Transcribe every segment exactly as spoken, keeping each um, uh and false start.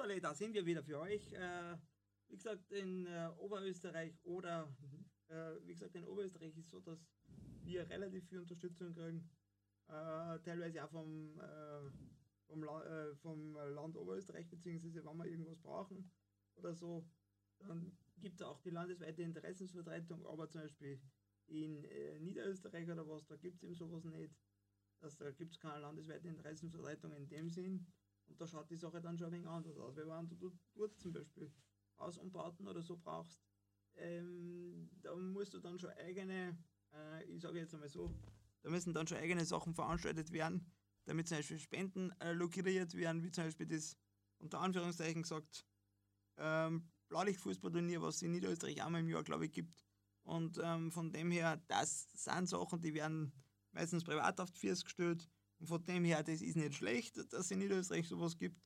Hallo, da sind wir wieder für euch. Äh, wie gesagt, in äh, Oberösterreich oder äh, wie gesagt, in Oberösterreich ist so, dass wir relativ viel Unterstützung kriegen. Äh, teilweise auch vom, äh, vom, La äh, vom Land Oberösterreich, beziehungsweise wenn wir irgendwas brauchen oder so, dann gibt es auch die landesweite Interessensvertretung, aber zum Beispiel in äh, Niederösterreich oder was, da gibt es eben sowas nicht. Das, da gibt es keine landesweite Interessenvertretung in dem Sinn. Und da schaut die Sache dann schon ein wenig anders aus. Weil wenn du dort zum Beispiel Hausumbauten oder so brauchst, ähm, da musst du dann schon eigene, äh, ich sage jetzt einmal so, da müssen dann schon eigene Sachen veranstaltet werden, damit zum Beispiel Spenden äh, lukriert werden, wie zum Beispiel das unter Anführungszeichen gesagt ähm, Blaulichtfußballturnier, was es in Niederösterreich einmal im Jahr, glaube ich, gibt. Und ähm, von dem her, das sind Sachen, die werden meistens privat auf die Füße gestellt. Und von dem her, das ist nicht schlecht, dass es in Niederösterreich sowas gibt.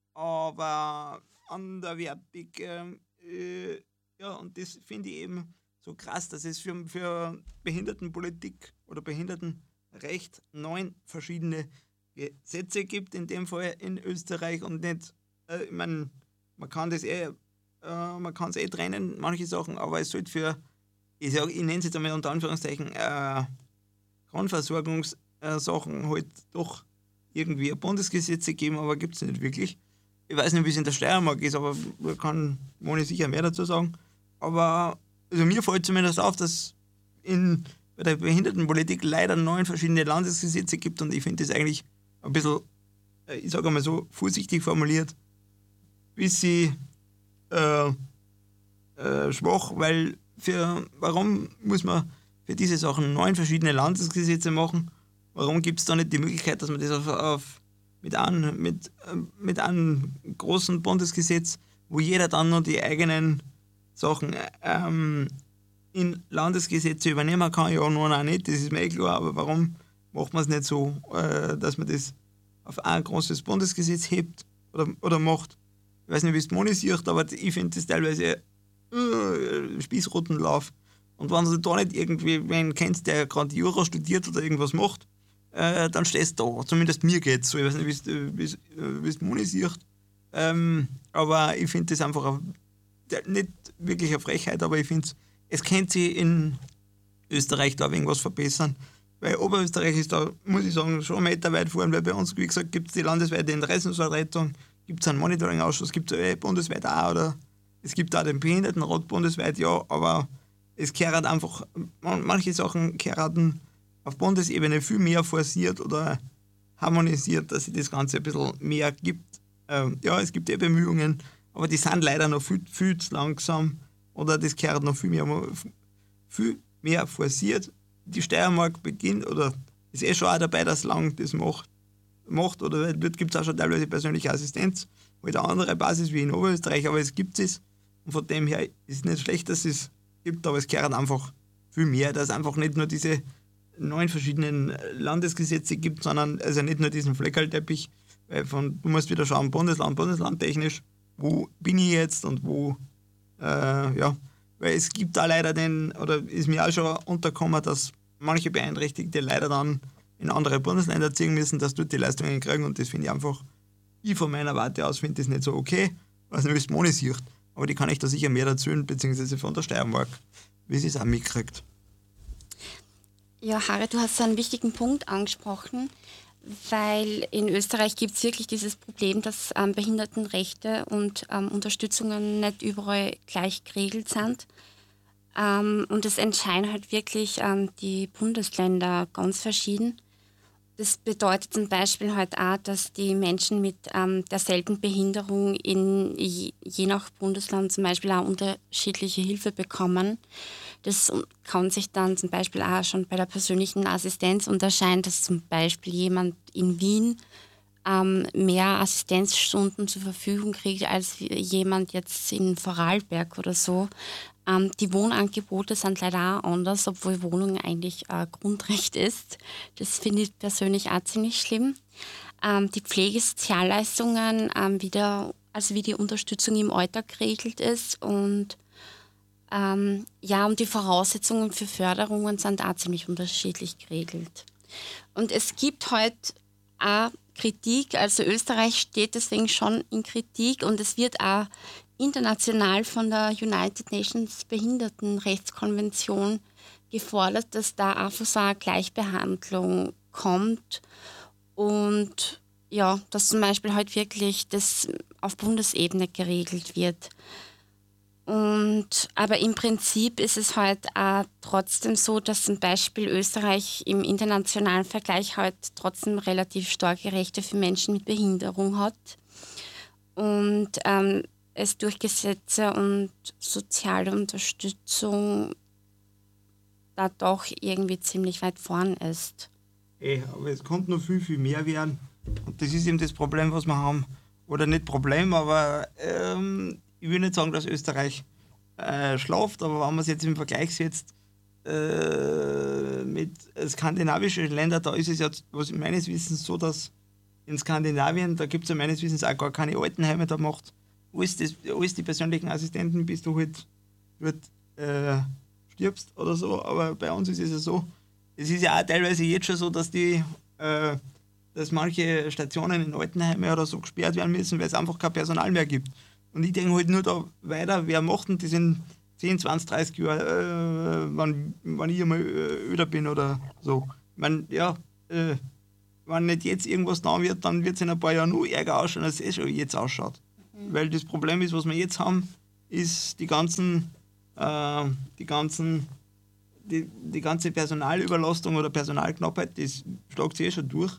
Aber anderwertig, ähm, äh, ja, und das finde ich eben so krass, dass es für, für Behindertenpolitik oder Behindertenrecht neun verschiedene Gesetze gibt, in dem Fall in Österreich und nicht, äh, ich meine, man kann das eh, äh, man kann es eh trennen, manche Sachen, aber es sollte für, ich, sag, ich nenne es jetzt einmal unter Anführungszeichen, äh, Grundversorgungssachen halt doch irgendwie Bundesgesetze geben, aber gibt es nicht wirklich. Ich weiß nicht, wie es in der Steiermark ist, aber da kann Moni sicher mehr dazu sagen. Aber also mir fällt zumindest auf, dass in, bei der Behindertenpolitik leider neun verschiedene Landesgesetze gibt und ich finde das eigentlich ein bisschen, äh, ich sage mal so, vorsichtig formuliert, bis sie äh, äh, schwach, weil für warum muss man für diese Sachen neun verschiedene Landesgesetze machen? Warum gibt es da nicht die Möglichkeit, dass man das auf, auf mit, einem, mit, äh, mit einem großen Bundesgesetz, wo jeder dann noch die eigenen Sachen ähm, in Landesgesetze übernehmen kann? Ja, nun auch nicht, das ist mir eh klar, aber warum macht man es nicht so, äh, dass man das auf ein großes Bundesgesetz hebt oder, oder macht? Ich weiß nicht, wie es Moni sieht, aber ich finde das teilweise äh, Spießrutenlauf. Und wenn du da nicht irgendwie wen kennst, der gerade Jura studiert oder irgendwas macht, äh, dann stehst du da. Zumindest mir geht's so. Ich weiß nicht, wie es Moni sieht. Ähm, aber ich finde das einfach eine, nicht wirklich eine Frechheit, aber ich finde es, es könnte sich in Österreich da irgendwas verbessern. Weil Oberösterreich ist da, muss ich sagen, schon einen Meter weit vorn, weil bei uns, wie gesagt, gibt es die landesweite Interessensvertretung, gibt es einen Monitoring-Ausschuss, gibt es eh bundesweit auch, oder es gibt auch den Behindertenrat bundesweit, ja, aber es gehört einfach, manche Sachen gehören auf Bundesebene viel mehr forciert oder harmonisiert, dass es das Ganze ein bisschen mehr gibt. Ähm, ja, es gibt eh Bemühungen, aber die sind leider noch viel, viel zu langsam oder das gehört noch viel mehr, viel mehr forciert. Die Steiermark beginnt oder ist eh schon auch dabei, dass lang das macht. macht oder dort gibt es auch schon teilweise persönliche Assistenz, halt eine andere Basis wie in Oberösterreich, aber es gibt es. Und von dem her ist es nicht schlecht, dass es gibt, aber es gehört einfach viel mehr, dass es einfach nicht nur diese neun verschiedenen Landesgesetze gibt, sondern also nicht nur diesen Fleckerlteppich, weil von, du musst wieder schauen, Bundesland, Bundesland technisch, wo bin ich jetzt und wo, äh, ja, weil es gibt da leider den, oder ist mir auch schon untergekommen, dass manche Beeinträchtigte leider dann in andere Bundesländer ziehen müssen, dass dort die Leistungen kriegen und das finde ich einfach, ich von meiner Warte aus finde das nicht so okay, was nicht, wie es Moni sieht, aber die kann ich da sicher mehr erzählen, beziehungsweise von der Steiermark, wie sie es auch mitkriegt. Ja, Harry, du hast einen wichtigen Punkt angesprochen, weil in Österreich gibt es wirklich dieses Problem, dass ähm, Behindertenrechte und ähm, Unterstützungen nicht überall gleich geregelt sind. Ähm, und es entscheiden halt wirklich ähm, die Bundesländer ganz verschieden. Das bedeutet zum Beispiel halt auch, dass die Menschen mit ähm, derselben Behinderung in je, je nach Bundesland zum Beispiel auch unterschiedliche Hilfe bekommen. Das kann sich dann zum Beispiel auch schon bei der persönlichen Assistenz unterscheiden, dass zum Beispiel jemand in Wien ähm, mehr Assistenzstunden zur Verfügung kriegt als jemand jetzt in Vorarlberg oder so. Ähm, die Wohnangebote sind leider auch anders, obwohl Wohnung eigentlich ein Grundrecht ist. Das finde ich persönlich auch ziemlich schlimm. Ähm, die Pflegesozialleistungen, ähm, wie der, also wie die Unterstützung im Alltag geregelt ist und ähm, ja, und die Voraussetzungen für Förderungen sind auch ziemlich unterschiedlich geregelt. Und es gibt heute auch Kritik. Also Österreich steht deswegen schon in Kritik und es wird auch international von der United Nations Behindertenrechtskonvention gefordert, dass da einfach so eine Gleichbehandlung kommt und ja, dass zum Beispiel halt wirklich das auf Bundesebene geregelt wird. Und, aber im Prinzip ist es halt auch trotzdem so, dass zum Beispiel Österreich im internationalen Vergleich halt trotzdem relativ starke Rechte für Menschen mit Behinderung hat und ähm, es durch Gesetze und soziale Unterstützung da doch irgendwie ziemlich weit vorn ist. Ey, aber es könnte noch viel, viel mehr werden. Und das ist eben das Problem, was wir haben. Oder nicht Problem, aber ähm, ich will nicht sagen, dass Österreich äh, schlaft, aber wenn man es jetzt im Vergleich setzt äh, mit skandinavischen Ländern, da ist es ja was meines Wissens so, dass in Skandinavien, da gibt es ja meines Wissens auch gar keine Altenheime, da macht alles, das, alles die persönlichen Assistenten, bis du halt, halt äh, stirbst oder so. Aber bei uns ist es ja so, es ist ja auch teilweise jetzt schon so, dass die äh, dass manche Stationen in Altenheime oder so gesperrt werden müssen, weil es einfach kein Personal mehr gibt. Und ich denke halt nur da weiter, wer macht denn das in zehn, zwanzig, dreißig Jahren, äh, wenn, wenn ich einmal äh, öder bin oder so. Ich meine, ja, äh, wenn nicht jetzt irgendwas da wird, dann wird es in ein paar Jahren nur ärger ausschauen, als es eh schon jetzt ausschaut. Mhm. Weil das Problem ist, was wir jetzt haben, ist die ganzen, äh, die ganzen, die, die ganze Personalüberlastung oder Personalknappheit, das schlägt sich eh schon durch.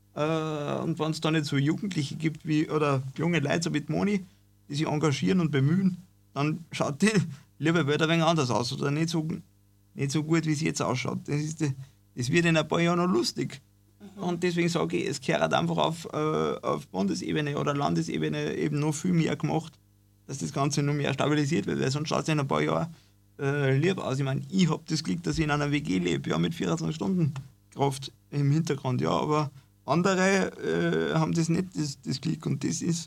Uh, und wenn es da nicht so Jugendliche gibt wie, oder junge Leute, so wie die Moni, die sich engagieren und bemühen, dann schaut die liebe Welt ein wenig anders aus oder nicht so, nicht so gut, wie es jetzt ausschaut. Das, ist, das wird in ein paar Jahren noch lustig. Mhm. Und deswegen sage ich, es gehört einfach auf, uh, auf Bundesebene oder Landesebene eben noch viel mehr gemacht, dass das Ganze noch mehr stabilisiert wird, weil sonst schaut es in ein paar Jahren uh, lieb aus. Ich meine, ich habe das Glück, dass ich in einer W G lebe, ja, mit vierundzwanzig Stunden Kraft im Hintergrund, ja, aber andere äh, haben das nicht, das, das Glück. Und das ist,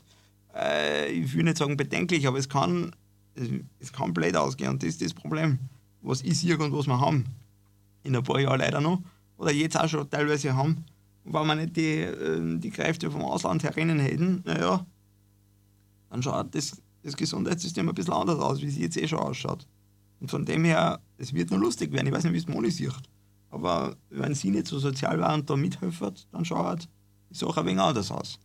äh, ich will nicht sagen bedenklich, aber es kann, es, es kann blöd ausgehen. Und das ist das Problem, was ich sehe und was wir haben. In ein paar Jahren leider noch. Oder jetzt auch schon teilweise haben. Und wenn wir nicht die, äh, die Kräfte vom Ausland herinnen hätten, naja, dann schaut das, das Gesundheitssystem ein bisschen anders aus, wie es jetzt eh schon ausschaut. Und von dem her, es wird nur lustig werden. Ich weiß nicht, wie es Moni sieht. Aber wenn sie nicht so sozial war und da mithelfen, dann schaut die Sache ein wenig anders aus.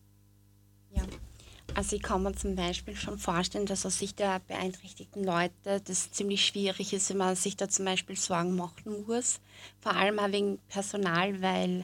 Ja, also ich kann mir zum Beispiel schon vorstellen, dass aus Sicht der beeinträchtigten Leute das ziemlich schwierig ist, wenn man sich da zum Beispiel Sorgen machen muss. Vor allem auch wegen Personal, weil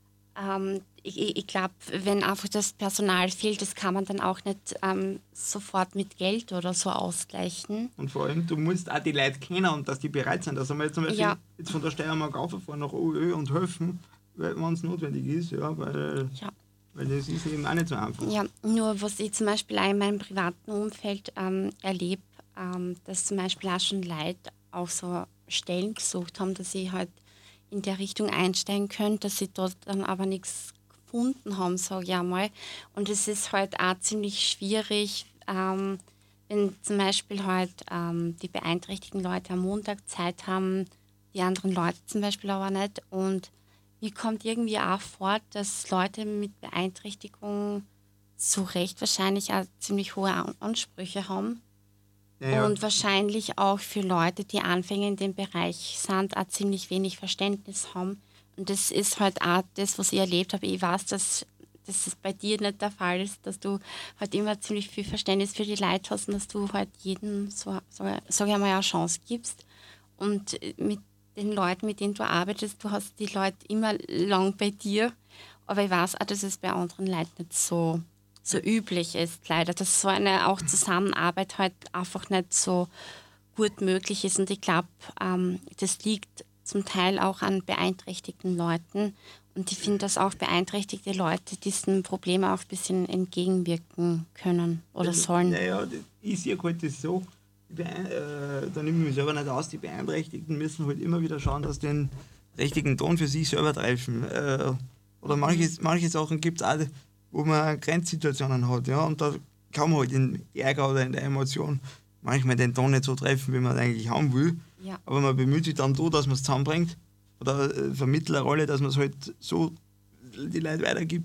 ähm, ich, ich glaube, wenn einfach das Personal fehlt, das kann man dann auch nicht ähm, sofort mit Geld oder so ausgleichen. Und vor allem, du musst auch die Leute kennen und dass die bereit sind. Also wir jetzt zum Beispiel ja. jetzt von der Steiermark auffahren nach O Ö und helfen, wenn es notwendig ist, ja, weil, ja. weil das ist eben auch nicht so einfach. Ja, nur was ich zum Beispiel auch in meinem privaten Umfeld ähm, erlebe, ähm, dass zum Beispiel auch schon Leute auch so Stellen gesucht haben, dass sie halt in der Richtung einsteigen können, dass sie dort dann aber nichts gefunden haben, sage ich einmal. Und es ist halt auch ziemlich schwierig, ähm, wenn zum Beispiel halt ähm, die beeinträchtigten Leute am Montag Zeit haben, die anderen Leute zum Beispiel aber nicht. Und mir kommt irgendwie auch vor, dass Leute mit Beeinträchtigung zu Recht wahrscheinlich auch ziemlich hohe Ansprüche haben. Ja, ja. Und wahrscheinlich auch für Leute, die Anfänger in dem Bereich sind, auch ziemlich wenig Verständnis haben. Und das ist halt auch das, was ich erlebt habe. Ich weiß, dass, dass es bei dir nicht der Fall ist, dass du halt immer ziemlich viel Verständnis für die Leute hast und dass du halt jedem, so, so, sag ich mal, eine Chance gibst. Und mit den Leuten, mit denen du arbeitest, du hast die Leute immer lang bei dir. Aber ich weiß auch, dass es bei anderen Leuten nicht so so üblich ist, leider, dass so eine auch Zusammenarbeit halt einfach nicht so gut möglich ist. Und ich glaube, ähm, das liegt zum Teil auch an beeinträchtigten Leuten. Und ich finde, dass auch beeinträchtigte Leute diesen Problemen auch ein bisschen entgegenwirken können oder sollen. Naja, ich sehe halt das so, die äh, da nehme ich mich selber nicht aus, die Beeinträchtigten müssen halt immer wieder schauen, dass sie den richtigen Ton für sich selber treffen. Äh, oder manche, manche Sachen gibt es auch, wo man Grenzsituationen hat, ja, und da kann man halt in Ärger oder in der Emotion manchmal den Ton nicht so treffen, wie man eigentlich haben will, ja. Aber man bemüht sich dann so, dass man es zusammenbringt oder äh, vermittelt eine Rolle, dass man es halt so die Leute weitergibt,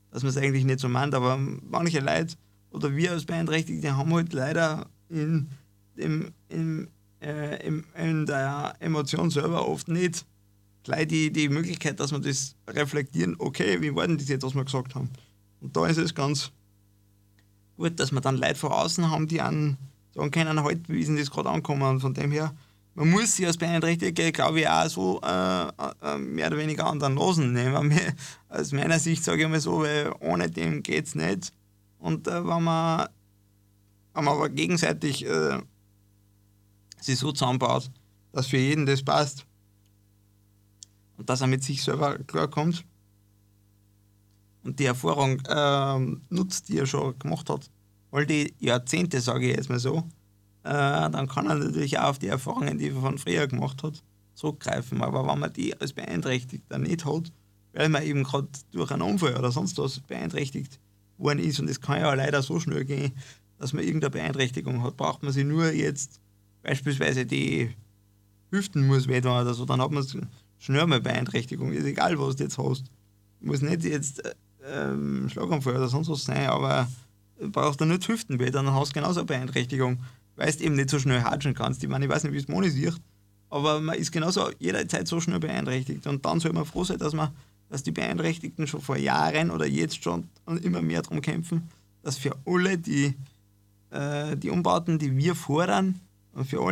dass man es eigentlich nicht so meint, aber manche Leute oder wir als Beeinträchtigte haben halt leider in, dem, in, äh, in, in der Emotion selber oft nicht gleich die, die Möglichkeit, dass wir das reflektieren, okay, wie war denn das jetzt, was wir gesagt haben. Und da ist es ganz gut, dass wir dann Leute von außen haben, die einen sagen können, halt, wie ist denn das gerade angekommen. Und von dem her, man muss sich als Beeinträchtigte, glaube ich, auch so äh, äh, mehr oder weniger an den Nasen nehmen. Aus meiner Sicht sage ich mal so, weil ohne dem geht es nicht. Und äh, wenn, man, wenn man aber gegenseitig äh, sich so zusammenbaut, dass für jeden das passt und dass er mit sich selber klarkommt und die Erfahrung äh, nutzt, die er schon gemacht hat, all die Jahrzehnte, sage ich jetzt mal so, äh, dann kann er natürlich auch auf die Erfahrungen, die er von früher gemacht hat, zurückgreifen. Aber wenn man die als Beeinträchtigter nicht hat, weil man eben gerade durch einen Unfall oder sonst was beeinträchtigt worden ist, und es kann ja leider so schnell gehen, dass man irgendeine Beeinträchtigung hat, braucht man sich nur jetzt beispielsweise die Hüften muss weh tun oder so, dann hat man schnell mal Beeinträchtigung, ist egal, was du jetzt hast. Muss nicht jetzt äh, ähm, Schlaganfall oder sonst was sein, aber brauchst du nicht Hüftenweh, dann hast du genauso eine Beeinträchtigung, weil du eben nicht so schnell hatschen kannst. Ich meine, ich weiß nicht, wie es Moni sieht, aber man ist genauso jederzeit so schnell beeinträchtigt. Und dann soll man froh sein, dass, man, dass die Beeinträchtigten schon vor Jahren oder jetzt schon immer mehr darum kämpfen, dass für alle die, äh, die Umbauten, die wir fordern, und für alle